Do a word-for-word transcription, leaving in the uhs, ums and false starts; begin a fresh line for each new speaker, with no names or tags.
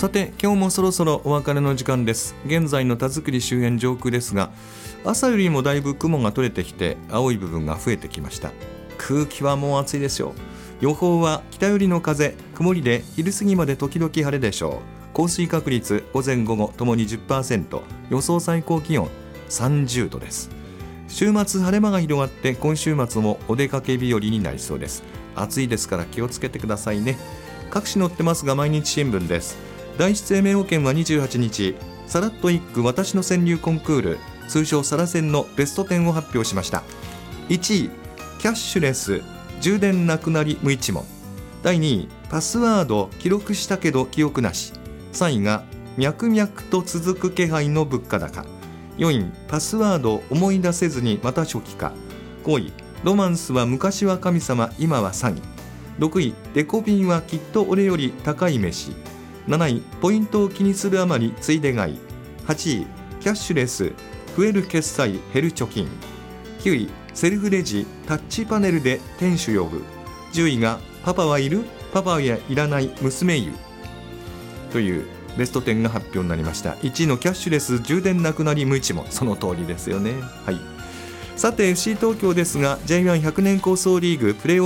さて今日もそろそろお別れの時間です。現在の田作周辺上空ですが、朝よりもだいぶ雲が取れてきて青い部分が増えてきました。空気はもう暑いですよ。予報は北寄りの風、曇りで昼過ぎまで時々晴れでしょう。降水確率午前午後ともに じゅっパーセント、 予想最高気温さんじゅうどです。週末晴れ間が広がって今週末もお出かけ日和になりそうです。暑いですから気をつけてくださいね。各紙載ってますが毎日新聞です。第一生命保険はにじゅうはちにち、さらっと一句私の川柳コンクール、通称サラセンのベストじゅうを発表しました。いちいキャッシュレス充電なくなり無一文。だいにいパスワード記録したけど記憶なし。さんいが脈々と続く気配の物価高。よんいパスワード思い出せずにまた初期化。ごいロマンスは昔は神様今は詐欺。ろくいデコピンはきっと俺より高い飯。なないポイントを気にするあまりついで買い。はちいキャッシュレス増える決済減る貯金。きゅういセルフレジタッチパネルで店主呼ぶ。じゅういがパパはいるパパはいらない娘湯というベストじゅうが発表になりました。いちいのキャッシュレス充電なくなり無一文、その通りですよね。はい、さて エフシー 東京ですが ジェイワンひゃく 年構想リーグプレーオフ